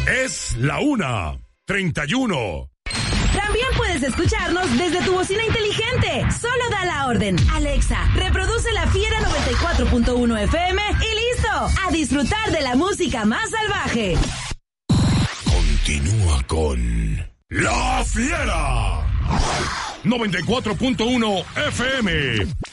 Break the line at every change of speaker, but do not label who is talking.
Es la 1:31.
También puedes escucharnos desde tu bocina inteligente. Solo da la orden. Alexa, reproduce La Fiera 94.1 FM y listo. A disfrutar de la música más salvaje.
Continúa con La Fiera 94.1 FM.